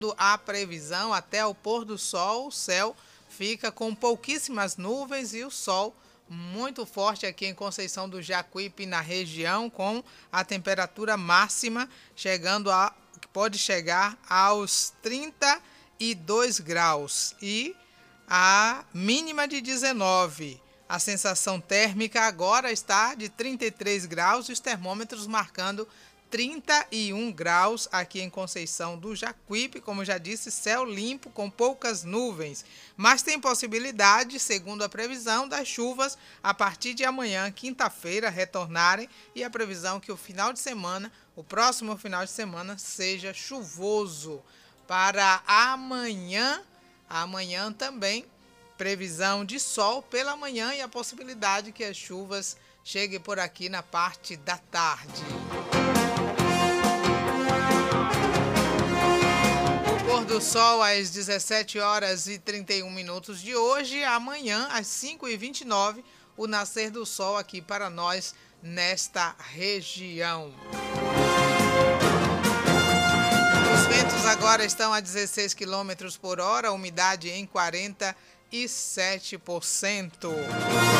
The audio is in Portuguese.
A previsão até o pôr do sol, o céu fica com pouquíssimas nuvens e o sol muito forte aqui em Conceição do Jacuípe, na região, com a temperatura máxima que pode chegar aos 32 graus e a mínima de 19. A sensação térmica agora está de 33 graus e os termômetros marcando 31 graus aqui em Conceição do Jacuípe. Como já disse, céu limpo com poucas nuvens, mas tem possibilidade, segundo a previsão, das chuvas a partir de amanhã, quinta-feira, retornarem, e a previsão que o próximo final de semana seja chuvoso. Para amanhã também, previsão de sol pela manhã e a possibilidade que as chuvas cheguem por aqui na parte da tarde. Pôr do sol às 17 horas e 31 minutos de hoje. Amanhã, às 5h29, o nascer do sol aqui para nós nesta região. Os ventos agora estão a 16 km por hora, umidade em 47%.